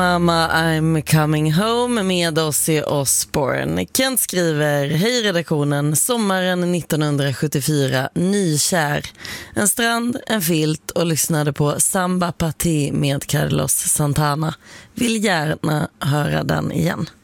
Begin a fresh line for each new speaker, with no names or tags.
Mama I'm coming home med Ozzy Osbourne. Kent skriver: hej redaktionen, sommaren 1974, nykär. En strand, en filt och lyssnade på Samba Party med Carlos Santana. Vill gärna höra den igen.